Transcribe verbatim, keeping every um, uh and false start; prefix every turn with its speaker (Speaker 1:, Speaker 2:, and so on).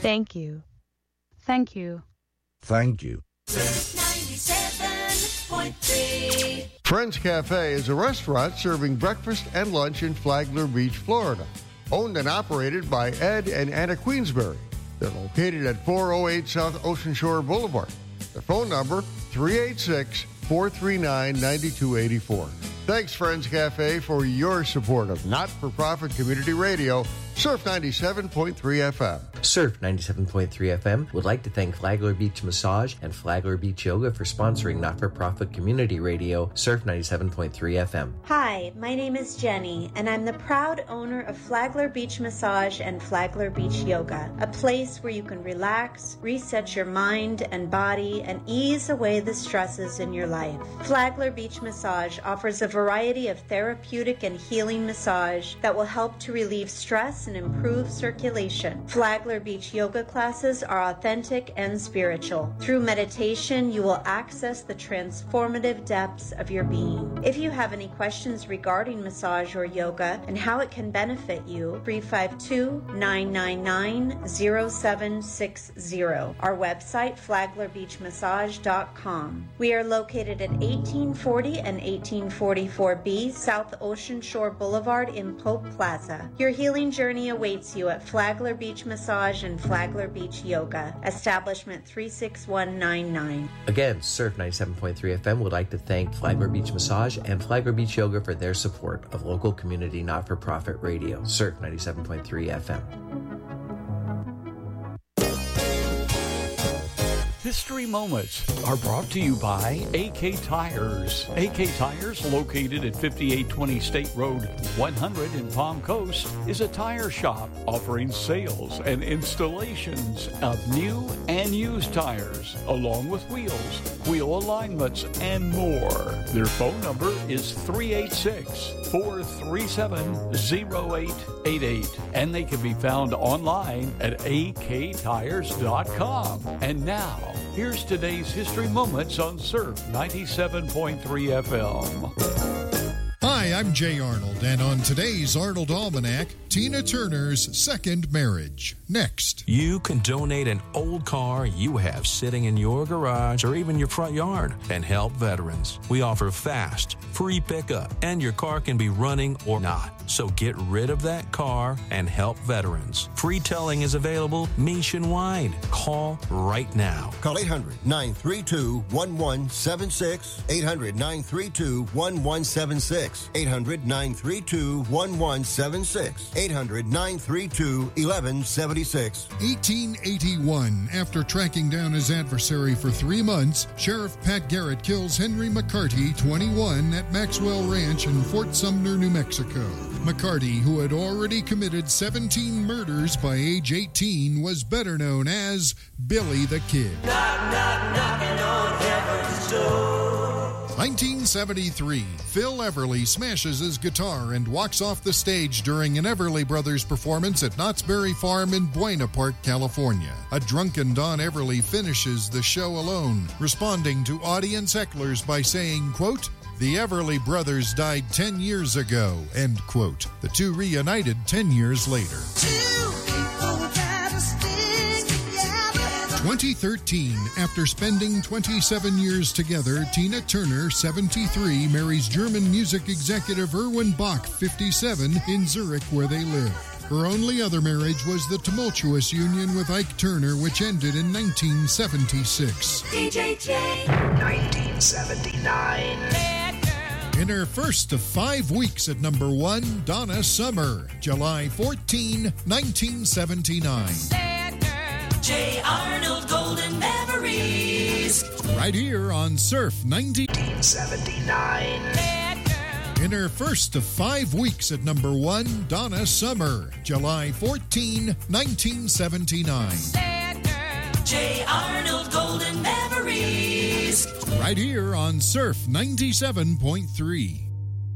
Speaker 1: Thank you.
Speaker 2: Thank you.
Speaker 3: Thank you.
Speaker 4: ninety-seven point three.
Speaker 5: Friends Cafe is a restaurant serving breakfast and lunch in Flagler Beach, Florida. Owned and operated by Ed and Anna Queensberry. They're located at four oh eight South Ocean Shore Boulevard. Their phone number, three eight six, four three nine, nine two eight four. Thanks, Friends Cafe, for your support of not-for-profit community radio, Surf ninety-seven point three F M.
Speaker 6: Surf ninety-seven point three F M would like to thank Flagler Beach Massage and Flagler Beach Yoga for sponsoring not-for-profit community radio, Surf ninety-seven point three F M.
Speaker 7: Hi, my name is Jenny, and I'm the proud owner of Flagler Beach Massage and Flagler Beach Yoga, a place where you can relax, reset your mind and body, and ease away the stresses in your life. Flagler Beach Massage offers a variety of therapeutic and healing massage that will help to relieve stress and improve circulation. Flagler Beach yoga classes are authentic and spiritual. Through meditation, you will access the transformative depths of your being. If you have any questions regarding massage or yoga and how it can benefit you, three five two, nine nine nine, zero seven six zero. Our website, flagler beach massage dot com. We are located at eighteen forty and eighteen forty-four B South Ocean Shore Boulevard in Pope Plaza. Your healing journey awaits you at Flagler Beach Massage and Flagler Beach Yoga, establishment three six one nine nine.
Speaker 6: Again, Surf ninety-seven point three F M would like to thank Flagler Beach Massage and Flagler Beach Yoga for their support of local community not-for-profit radio, Surf ninety-seven point three F M.
Speaker 8: History Moments are brought to you by A K Tires. A K Tires, located at fifty-eight twenty State Road one hundred in Palm Coast, is a tire shop offering sales and installations of new and used tires, along with wheels, wheel alignments, and more. Their phone number is three eight six, four three seven, zero eight eight eight, and they can be found online at a k tires dot com. And now, here's today's History Moments on Surf ninety-seven point three F M.
Speaker 9: Hi, I'm Jay Arnold, and on today's Arnold Almanac, Tina Turner's second marriage. Next.
Speaker 10: You can donate an old car you have sitting in your garage or even your front yard and help veterans. We offer fast, free pickup, and your car can be running or not. So get rid of that car and help veterans. Free towing is available nationwide. Call right now.
Speaker 11: Call eight hundred, nine three two, one one seven six. eight hundred, nine three two, one one seven six. eight hundred, nine three two, one one seven six. eight hundred, nine three two, one one seven six.
Speaker 9: eighteen eighty-one, after tracking down his adversary for three months, Sheriff Pat Garrett kills Henry McCarty, twenty-one, at Maxwell Ranch in Fort Sumner, New Mexico. McCarty, who had already committed seventeen murders by age eighteen, was better known as Billy the Kid.
Speaker 4: Knock, knock, knocking on heaven's door.
Speaker 9: nineteen seventy-three, Phil Everly smashes his guitar and walks off the stage during an Everly Brothers performance at Knott's Berry Farm in Buena Park, California. A drunken Don Everly finishes the show alone, responding to audience hecklers by saying, quote, "The Everly Brothers died ten years ago," end quote. The two reunited ten years later. twenty thirteen, after spending twenty-seven years together, Tina Turner, seventy-three, marries German music executive Erwin Bach, fifty-seven, in Zurich, where they live. Her only other marriage was the tumultuous union with Ike Turner, which ended in nineteen seventy-six.
Speaker 4: D J J, nineteen seventy-nine.
Speaker 9: In her first of five weeks at number one, Donna Summer, July fourteenth, nineteen seventy-nine.
Speaker 4: J. Arnold Golden Memories.
Speaker 9: Right here on Surf
Speaker 4: nineteen seventy-nine.
Speaker 9: In her first of five weeks at number one, Donna Summer, July fourteenth, nineteen seventy-nine.
Speaker 4: J. Arnold Golden Memories.
Speaker 9: Right here on Surf ninety-seven point three.